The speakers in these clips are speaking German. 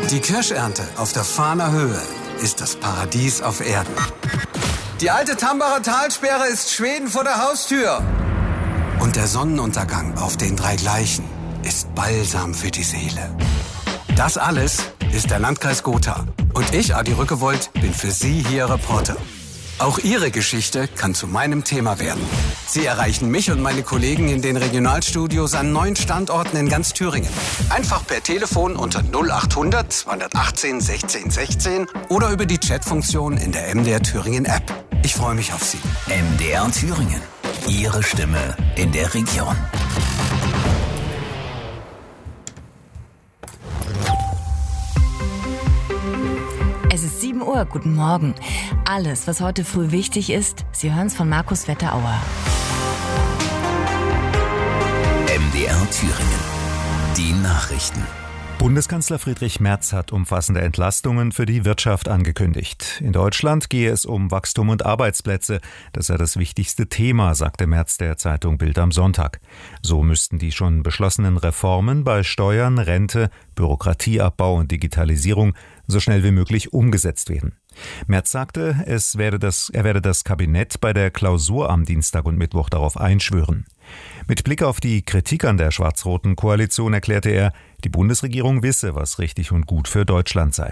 Die Kirschernte auf der Fahner Höhe ist das Paradies auf Erden. Die alte Tambacher Talsperre ist Schweden vor der Haustür. Und der Sonnenuntergang auf den drei Gleichen ist Balsam für die Seele. Das alles ist der Landkreis Gotha. Und ich, Adi Rückewold, bin für Sie hier Reporter. Auch Ihre Geschichte kann zu meinem Thema werden. Sie erreichen mich und meine Kollegen in den Regionalstudios an 9 Standorten in ganz Thüringen. Einfach per Telefon unter 0800 218 16 16 oder über die Chatfunktion in der MDR Thüringen App. Ich freue mich auf Sie. MDR Thüringen. Ihre Stimme in der Region. Es ist 7 Uhr, guten Morgen. Alles, was heute früh wichtig ist, Sie hören es von Markus Wetterauer. MDR Thüringen. Die Nachrichten. Bundeskanzler Friedrich Merz hat umfassende Entlastungen für die Wirtschaft angekündigt. In Deutschland gehe es um Wachstum und Arbeitsplätze. Das sei das wichtigste Thema, sagte Merz der Zeitung Bild am Sonntag. So müssten die schon beschlossenen Reformen bei Steuern, Rente, Bürokratieabbau und Digitalisierung so schnell wie möglich umgesetzt werden. Merz sagte, er werde das Kabinett bei der Klausur am Dienstag und Mittwoch darauf einschwören. Mit Blick auf die Kritik an der schwarz-roten Koalition erklärte er, die Bundesregierung wisse, was richtig und gut für Deutschland sei.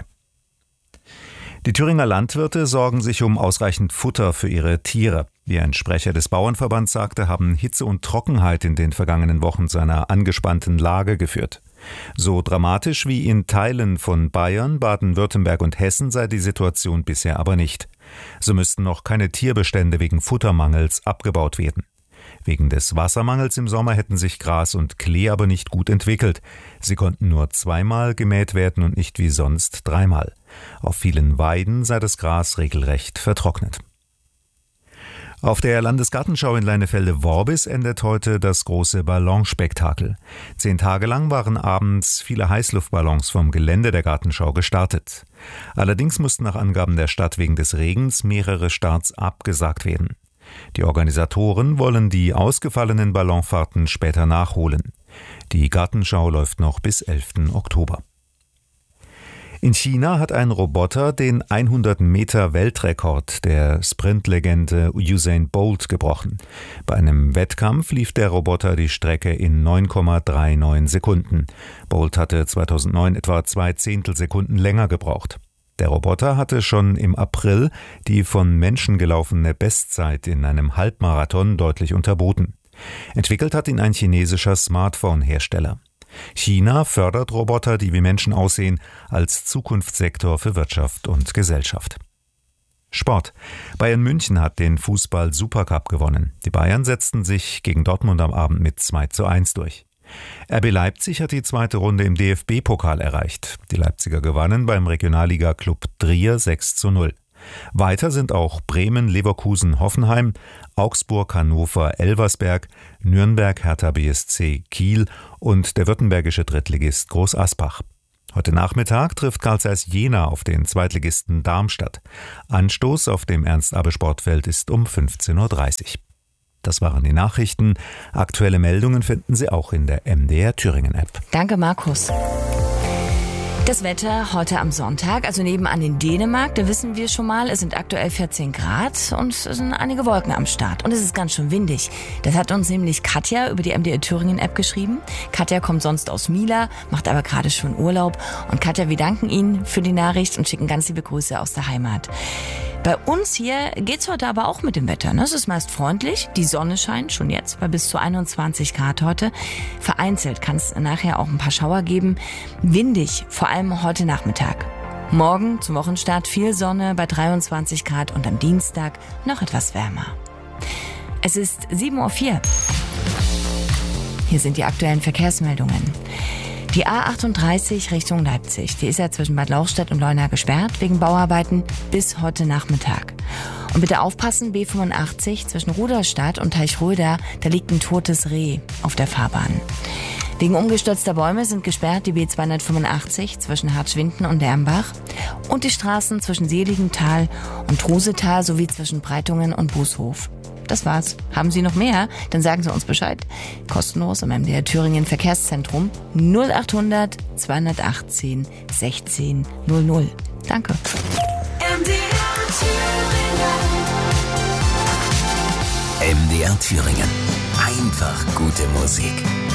Die Thüringer Landwirte sorgen sich um ausreichend Futter für ihre Tiere. Wie ein Sprecher des Bauernverbands sagte, haben Hitze und Trockenheit in den vergangenen Wochen zu einer angespannten Lage geführt. So dramatisch wie in Teilen von Bayern, Baden-Württemberg und Hessen sei die Situation bisher aber nicht. So müssten noch keine Tierbestände wegen Futtermangels abgebaut werden. Wegen des Wassermangels im Sommer hätten sich Gras und Klee aber nicht gut entwickelt. Sie konnten nur 2-mal gemäht werden und nicht wie sonst 3-mal. Auf vielen Weiden sei das Gras regelrecht vertrocknet. Auf der Landesgartenschau in Leinefelde-Worbis endet heute das große Ballonspektakel. 10 Tage lang waren abends viele Heißluftballons vom Gelände der Gartenschau gestartet. Allerdings mussten nach Angaben der Stadt wegen des Regens mehrere Starts abgesagt werden. Die Organisatoren wollen die ausgefallenen Ballonfahrten später nachholen. Die Gartenschau läuft noch bis 11. Oktober. In China hat ein Roboter den 100-Meter-Weltrekord der Sprintlegende Usain Bolt gebrochen. Bei einem Wettkampf lief der Roboter die Strecke in 9,39 Sekunden. Bolt hatte 2009 etwa 2 Zehntelsekunden länger gebraucht. Der Roboter hatte schon im April die von Menschen gelaufene Bestzeit in einem Halbmarathon deutlich unterboten. Entwickelt hat ihn ein chinesischer Smartphone-Hersteller. China fördert Roboter, die wie Menschen aussehen, als Zukunftssektor für Wirtschaft und Gesellschaft. Sport. Bayern München hat den Fußball-Supercup gewonnen. Die Bayern setzten sich gegen Dortmund am Abend mit 2:1 durch. RB Leipzig hat die zweite Runde im DFB-Pokal erreicht. Die Leipziger gewannen beim Regionalliga-Club Trier 6:0. Weiter sind auch Bremen, Leverkusen, Hoffenheim, Augsburg, Hannover, Elversberg, Nürnberg, Hertha BSC, Kiel und der württembergische Drittligist Groß Asbach. Heute Nachmittag trifft Carl Zeiss Jena auf den Zweitligisten Darmstadt. Anstoß auf dem Ernst-Abbe-Sportfeld ist um 15:30 Uhr. Das waren die Nachrichten. Aktuelle Meldungen finden Sie auch in der MDR Thüringen App. Danke, Markus. Das Wetter heute am Sonntag, also nebenan in Dänemark, da wissen wir schon mal, es sind aktuell 14 Grad und es sind einige Wolken am Start. Und es ist ganz schön windig. Das hat uns nämlich Katja über die MDR Thüringen App geschrieben. Katja kommt sonst aus Mila, macht aber gerade schon Urlaub. Und Katja, wir danken Ihnen für die Nachricht und schicken ganz liebe Grüße aus der Heimat. Bei uns hier geht's heute aber auch mit dem Wetter. Es ist meist freundlich, die Sonne scheint schon jetzt bei bis zu 21 Grad heute. Vereinzelt kann es nachher auch ein paar Schauer geben. Windig, vor allem heute Nachmittag. Morgen zum Wochenstart viel Sonne bei 23 Grad und am Dienstag noch etwas wärmer. Es ist 7:04 Uhr. Hier sind die aktuellen Verkehrsmeldungen. Die A38 Richtung Leipzig, die ist ja zwischen Bad Lauchstädt und Leuna gesperrt wegen Bauarbeiten bis heute Nachmittag. Und bitte aufpassen, B85 zwischen Ruderstadt und Teichröder, da liegt ein totes Reh auf der Fahrbahn. Wegen umgestürzter Bäume sind gesperrt die B285 zwischen Hartschwinden und Dermbach und die Straßen zwischen Seligenthal und Trusetal sowie zwischen Breitungen und Bußhof. Das war's. Haben Sie noch mehr? Dann sagen Sie uns Bescheid. Kostenlos im MDR Thüringen Verkehrszentrum 0800 218 16 00. Danke. MDR Thüringen. Einfach gute Musik.